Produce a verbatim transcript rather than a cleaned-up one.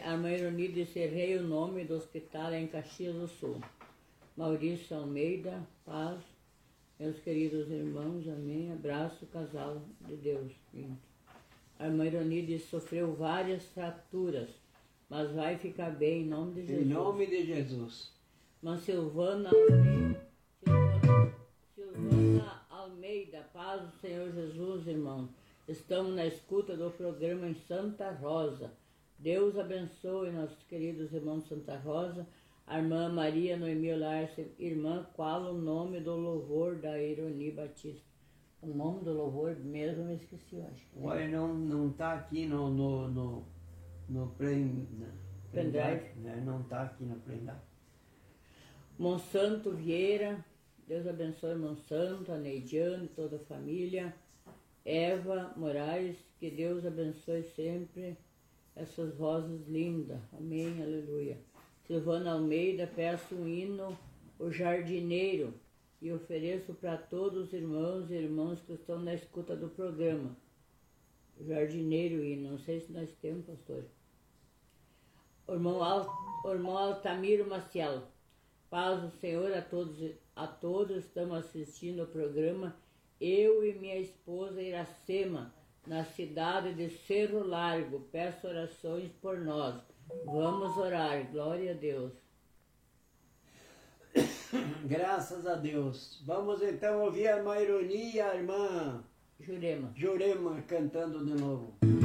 a irmã Ironide Serrei, o nome do hospital é em Caxias do Sul. Maurício Almeida, paz, meus queridos irmãos, amém, abraço, casal de Deus. A irmã Ironide sofreu várias fraturas, mas vai ficar bem, em nome de Jesus. Em nome de Jesus. Irmã Silvana Almeida, Silvana, Silvana Almeida, paz do Senhor Jesus, irmão. Estamos na escuta do programa em Santa Rosa. Deus abençoe nossos queridos irmãos de Santa Rosa. A irmã Maria Noemi Larce, irmã, qual o nome do louvor da Ironi Batista? O nome do louvor mesmo eu esqueci, eu acho. Olha, não, não tá aqui no, no, no, no pendrive, né? Não tá aqui no pendrive. Monsanto Vieira, Deus abençoe Monsanto, a Neidiane, toda a família. Eva Moraes, que Deus abençoe sempre essas vozes lindas. Amém, aleluia. Silvana Almeida, peço um hino, o jardineiro, e ofereço para todos os irmãos e irmãs que estão na escuta do programa. O jardineiro hino, não sei se nós temos, pastor. O irmão, Al, o irmão Altamiro Maciel, paz do Senhor a todos, a todos estamos assistindo o programa. Eu e minha esposa Iracema, na cidade de Cerro Largo, peço orações por nós. Vamos orar, glória a Deus. Graças a Deus. Vamos então ouvir a irmã Ironi e a irmã Jurema. Jurema cantando de novo.